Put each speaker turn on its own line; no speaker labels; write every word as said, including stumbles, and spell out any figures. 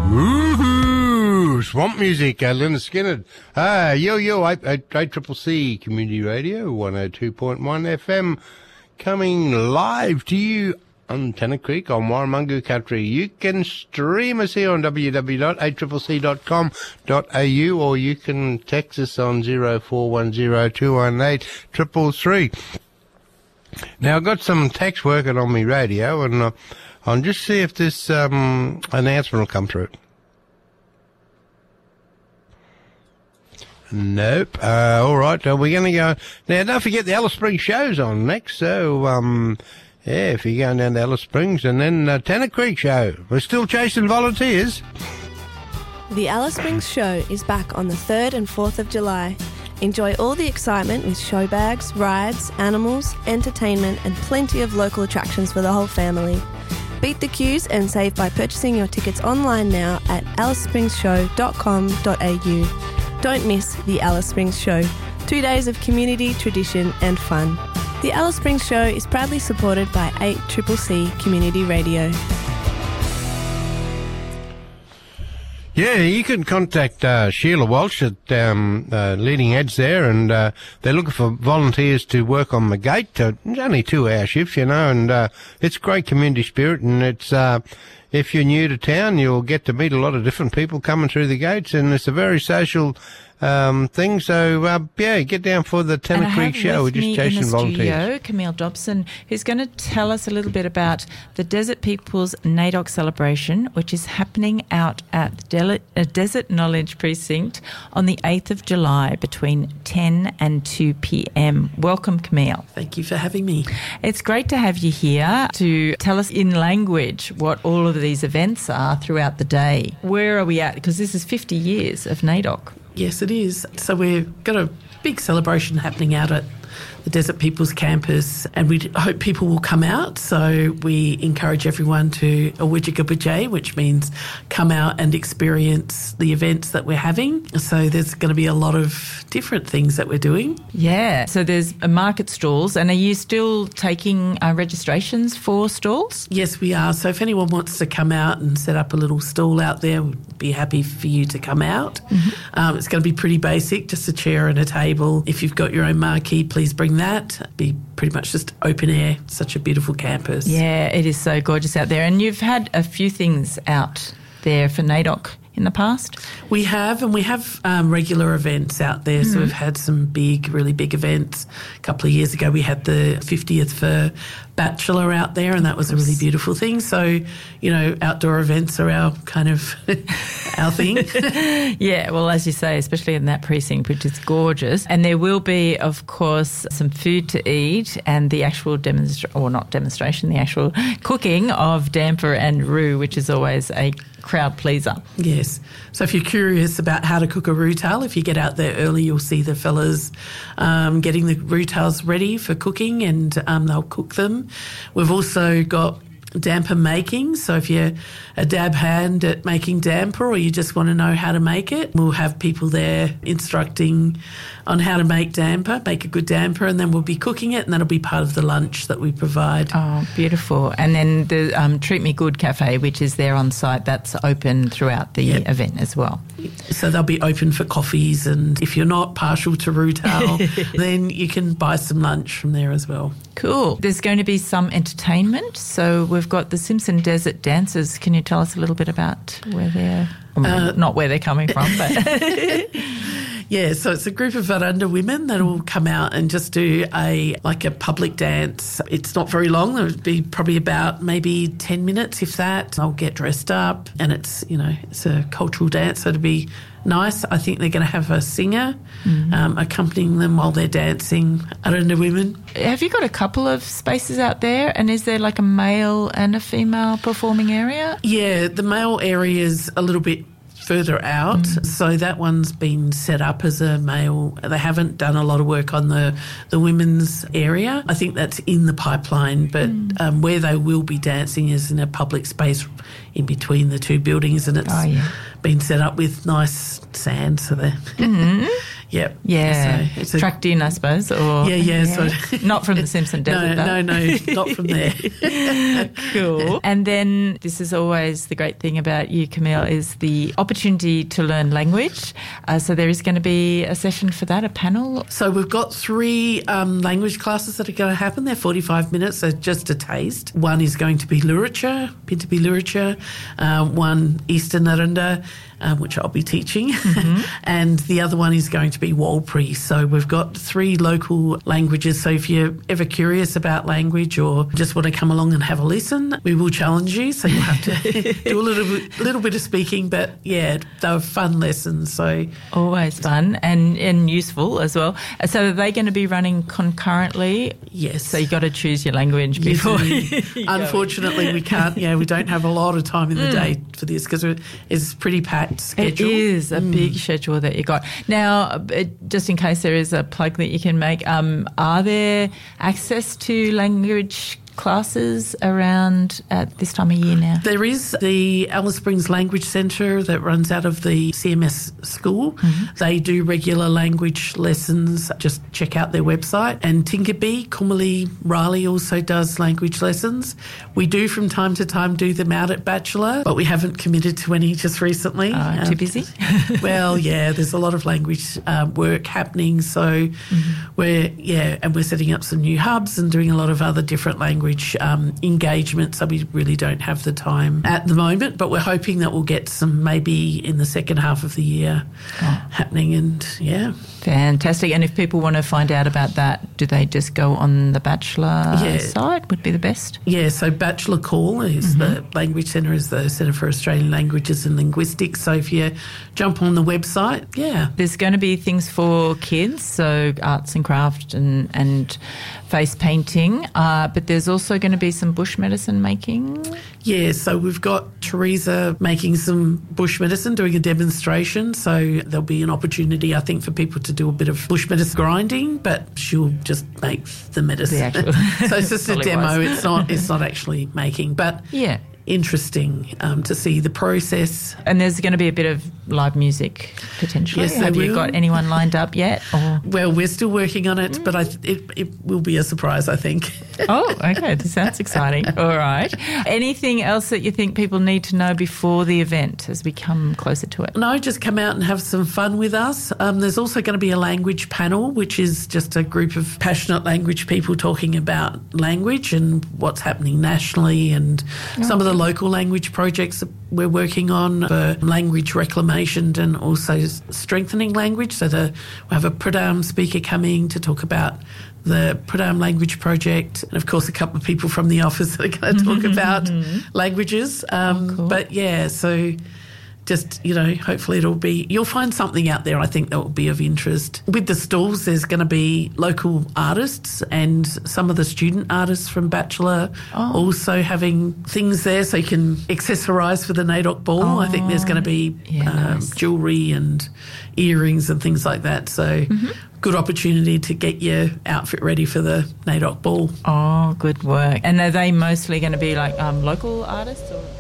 Woohoo! Swamp music, uh, Lynyrd Skynyrd. Ah, yo, yo, I, I, I Triple C Community Radio, one oh two point one F M, coming live to you on Tennant Creek on Warramungu Country. You can stream us here on w w w dot a c c c dot com dot a u, or you can text us on zero four one zero two one eight three three three. Now, I've got some text working on my radio, and uh, I'll just see if this um, announcement will come through. Nope. Uh, all right. Uh, we're going to go. Now, don't forget the Alice Springs show's on next. So, um, yeah, if you're going down to Alice Springs, and then uh, Tennant Creek show. We're still chasing volunteers.
The Alice Springs show is back on the third and fourth of July. Enjoy all the excitement with show bags, rides, animals, entertainment, and plenty of local attractions for the whole family. Beat the queues and save by purchasing your tickets online now at alice springs show dot com dot a u. Don't miss the Alice Springs Show. Two days of community, tradition and fun. The Alice Springs Show is proudly supported by eight C C C Community Radio.
Yeah, you can contact uh, Sheila Walsh at um, uh, Leading Edge there, and uh, they're looking for volunteers to work on the gate. Uh, it's only two-hour shifts, you know, and uh, it's great community spirit, and it's... Uh, if you're new to town, you'll get to meet a lot of different people coming through the gates, and it's a very social um, thing. So, uh, yeah, get down for the Tennant Creek show. We're just chasing volunteers.
In the studio, Camille Dobson, who's going to tell us a little bit about the Desert People's NAIDOC celebration, which is happening out at the Del- uh, Desert Knowledge Precinct on the eighth of July between ten and two p.m. Welcome, Camille.
Thank you for having me.
It's great to have you here to tell us in language what all of these events are throughout the day. Where are we at? Because this is fifty years of NAIDOC.
Yes, it is. So we've got a big celebration happening out at the Desert People's Campus, and we hope people will come out. So we encourage everyone to awidjigabujay, which means come out and experience the events that we're having. So there's going to be a lot of different things that we're doing.
Yeah, so there's a market stalls, and are you still taking uh, registrations for stalls?
Yes, we are. So if anyone wants to come out and set up a little stall out there, we'd be happy for you to come out. Mm-hmm. Um, it's going to be pretty basic, just a chair and a table. If you've got your own marquee, please bring that. It'd be pretty much just open air. Such a beautiful campus.
Yeah, it is so gorgeous out there. And you've had a few things out there for NAIDOC in the past?
We have, and we have um, regular events out there. Mm. So we've had some big, really big events. A couple of years ago we had the fiftieth for Bachelor out there, and that was a really beautiful thing. So, you know, outdoor events are our kind of our thing.
Yeah, well, as you say, especially in that precinct, which is gorgeous. And there will be, of course, some food to eat and the actual demonstration, or not demonstration, the actual cooking of damper and roux, which is always a crowd pleaser.
Yes. So if you're curious about how to cook a roux-tail, if you get out there early, you'll see the fellas um, getting the roux-tails ready for cooking, and um, they'll cook them. We've also got damper making, so if you're a dab hand at making damper or you just want to know how to make it, we'll have people there instructing on how to make damper, make a good damper, and then we'll be cooking it, and that'll be part of the lunch that we provide.
Oh, beautiful. And then the um, Treat Me Good Cafe, which is there on site, that's open throughout the yep. event as well.
So they'll be open for coffees, and if you're not partial to roux-tail, then you can buy some lunch from there as well.
Cool. There's going to be some entertainment. So we've got the Simpson Desert Dancers. Can you tell us a little bit about where they're, I mean, uh, not where they're coming from, but...
Yeah, so it's a group of Aranda women that will come out and just do a like a public dance. It's not very long. It would be probably about maybe ten minutes, if that. They'll get dressed up, and it's, you know, it's a cultural dance, so it'll be nice. I think they're going to have a singer mm-hmm. um, accompanying them while they're dancing. Aranda women.
Have you got a couple of spaces out there, and is there like a male and a female performing area?
Yeah, the male area is a little bit further out, mm. so that one's been set up as a male. They haven't done a lot of work on the, the women's area. I think that's in the pipeline, but mm. um, where they will be dancing is in a public space in between the two buildings, and it's oh, yeah. been set up with nice sand. So they, mm. Yep.
Yeah,
So it's a-
tracked in, I suppose, or
Yeah, yeah, so-
not from the Simpson Desert.
No,
though.
no, no, not from there.
Cool. And then this is always the great thing about you, Camille, is the opportunity to learn language. Uh, so there is going to be a session for that, a panel.
So we've got three um, language classes that are going to happen. They're forty-five minutes, so just a taste. One is going to be Luritja, Pintupi Luritja, um, one Eastern Narunda, um, which I'll be teaching, mm-hmm. and the other one is going to be Warlpiri. So we've got three local languages. So if you're ever curious about language or just want to come along and have a listen, we will challenge you. So you'll have to do a little bit, little bit of speaking, but yeah, they were fun lessons. So
always fun and, and useful as well. So are they going to be running concurrently?
Yes.
So you've got to choose your language before. You
Unfortunately, we can't. Yeah, we don't have a lot of time in the mm. day for this because it's pretty packed schedule.
It is a mm. big schedule that you got. Now, just in case there is a plug that you can make, um, are there access to language classes around at this time of year now?
There is the Alice Springs Language Centre that runs out of the C M S school. Mm-hmm. They do regular language lessons. Just check out their website. And Tinkerbee, Kumali Riley also does language lessons. We do from time to time do them out at Bachelor, but we haven't committed to any just recently.
Oh, um, too busy?
Well, yeah, there's a lot of language um, work happening. So mm-hmm. we're, yeah, and we're setting up some new hubs and doing a lot of other different language Um, engagement, so we really don't have the time at the moment, but we're hoping that we'll get some maybe in the second half of the year oh. happening. And yeah,
fantastic. And if people want to find out about that, do they just go on the Bachelor
yeah.
site would be the best?
Yeah, so Bachelor Call is mm-hmm. the Language Centre, is the Centre for Australian Languages and Linguistics. So if you jump on the website, yeah.
There's going to be things for kids, so arts and craft and, and face painting, uh, but there's also going to be some bush medicine making.
Yeah, so we've got Teresa making some bush medicine, doing a demonstration, so there'll be an opportunity, I think, for people to do a bit of bush medicine grinding, but she'll just make the medicine.
The actual
so it's just a demo, was. it's not it's not actually making, but
yeah.
interesting um, to see the process.
And there's going to be a bit of live music potentially.
Yes,
have
will.
you got anyone lined up yet? Or?
Well, we're still working on it, mm. but I th- it, it will be a surprise, I think.
Oh, okay. This sounds exciting. All right. Anything else that you think people need to know before the event as we come closer to it?
No, just come out and have some fun with us. Um, there's also going to be a language panel, which is just a group of passionate language people talking about language and what's happening nationally and oh. some of the local language projects that we're working on for language reclamation and also strengthening language. So the, we have a Pradam speaker coming to talk about the Pradam Language Project, and of course a couple of people from the office that are going to talk about languages. Um, oh, cool. But yeah, so just, you know, hopefully it'll be, you'll find something out there I think that will be of interest. With the stalls, there's going to be local artists and some of the student artists from Bachelor oh. also having things there so you can accessorise for the NAIDOC ball. Oh. I think there's going to be
yeah,
um,
nice.
jewellery and earrings and things like that. So mm-hmm. good opportunity to get your outfit ready for the NAIDOC ball.
Oh, good work. And are they mostly going to be like um, local artists or?